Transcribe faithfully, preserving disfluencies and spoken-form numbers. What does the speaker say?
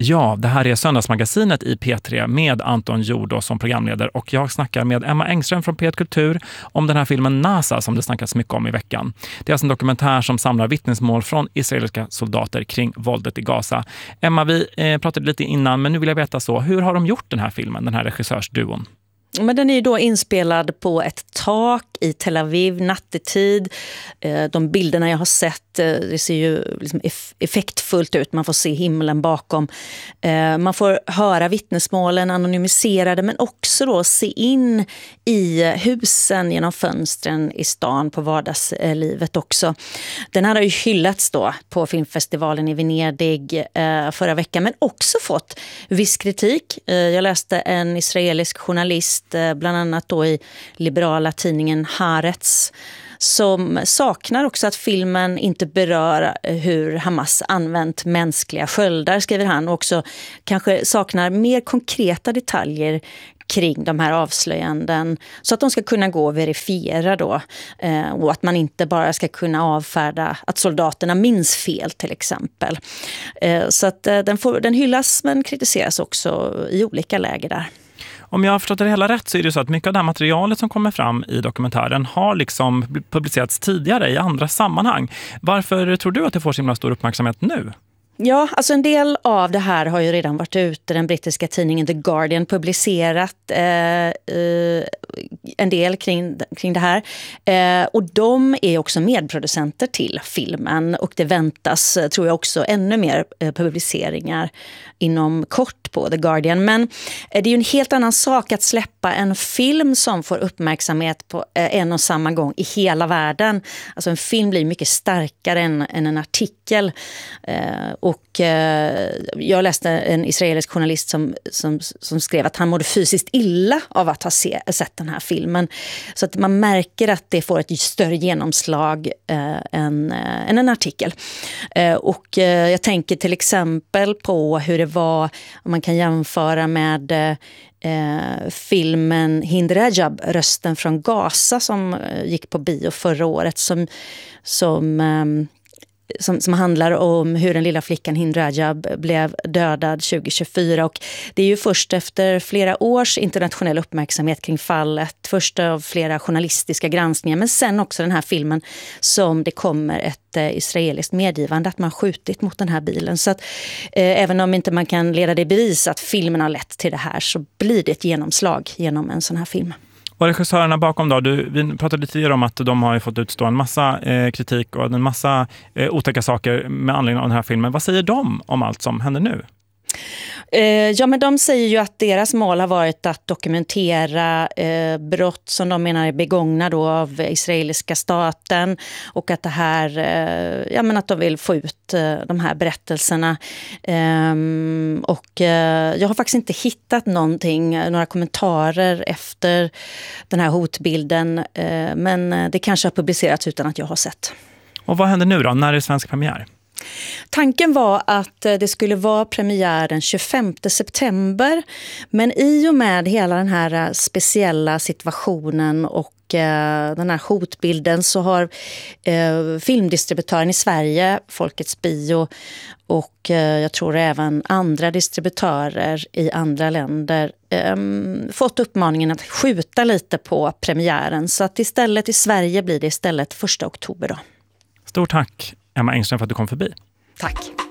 Ja, det här är Söndagsmagasinet i P tre med Anton Jordo som programledare och jag snackar med Emma Engström från P ett Kultur om den här filmen NASA som det snackats mycket om i veckan. Det är alltså en dokumentär som samlar vittnesmål från israeliska soldater kring våldet i Gaza. Emma, vi eh, pratade lite innan men nu vill jag veta så, hur har de gjort den här filmen, den här regissörsduon? Men den är ju då inspelad på ett tak i Tel Aviv nattetid. De bilderna jag har sett, det ser ju liksom effektfullt ut. Man får se himlen bakom. Man får höra vittnesmålen anonymiserade men också då se in i husen genom fönstren i stan på vardagslivet också. Den här har ju hyllats då på filmfestivalen i Venedig förra veckan men också fått viss kritik. Jag läste en israelisk journalist bland annat då i liberala tidningen Haaretz som saknar också att filmen inte berör hur Hamas använt mänskliga sköldar, skriver han, och också kanske saknar mer konkreta detaljer kring de här avslöjanden så att de ska kunna gå och verifiera då eh, och att man inte bara ska kunna avfärda att soldaterna minns fel till exempel. Eh, så att eh, den, får, den hyllas men kritiseras också i olika läger där. Om jag har förstått det hela rätt så är det så att mycket av det här materialet som kommer fram i dokumentären har liksom publicerats tidigare i andra sammanhang. Varför tror du att det får så himla stor uppmärksamhet nu? Ja, alltså en del av det här har ju redan varit ute. Den brittiska tidningen The Guardian publicerat eh, eh, en del kring, kring det här. Eh, och de är också medproducenter till filmen. Och det väntas, tror jag, också ännu mer eh, publiceringar inom kort på The Guardian. Men eh, det är ju en helt annan sak att släppa en film som får uppmärksamhet på eh, en och samma gång i hela världen. Alltså en film blir mycket starkare än, än en artikel. Eh, Och eh, jag läste en israelisk journalist som, som, som skrev att han mådde fysiskt illa av att ha se, sett den här filmen. Så att man märker att det får ett större genomslag eh, än, eh, än en artikel. Eh, och eh, jag tänker till exempel på hur det var, om man kan jämföra med eh, filmen Hind Rajab, Rösten från Gaza, som eh, gick på bio förra året, som... som eh, Som, som handlar om hur den lilla flickan Hind Rajab blev dödad tjugo tjugofyra. Och det är ju först efter flera års internationell uppmärksamhet kring fallet, först av flera journalistiska granskningar, men sen också den här filmen som det kommer ett eh, israeliskt medgivande att man skjutit mot den här bilen. Så att eh, även om inte man kan leda det i bevis att filmen har lett till det här, så blir det ett genomslag genom en sån här film. Och regissörerna bakom då, du, vi pratade lite tidigare om att de har fått utstå en massa eh, kritik och en massa eh, otäcka saker med anledning av den här filmen. Vad säger de om allt som händer nu? Eh, ja, men de säger ju att deras mål har varit att dokumentera eh, brott som de menar är begångna då av israeliska staten och att det här, eh, ja men att de vill få ut eh, de här berättelserna. Eh, och eh, jag har faktiskt inte hittat någonting, några kommentarer efter den här hotbilden, eh, men det kanske har publicerats utan att jag har sett. Och vad händer nu då? När är det svensk premiär? Tanken var att det skulle vara premiär den tjugofemte september, men i och med hela den här speciella situationen och den här hotbilden så har eh, filmdistributören i Sverige, Folkets Bio, och eh, jag tror även andra distributörer i andra länder eh, fått uppmaningen att skjuta lite på premiären. Så att istället i Sverige blir det istället första oktober då. Stort tack Emma Engström för att du kom förbi. Tack.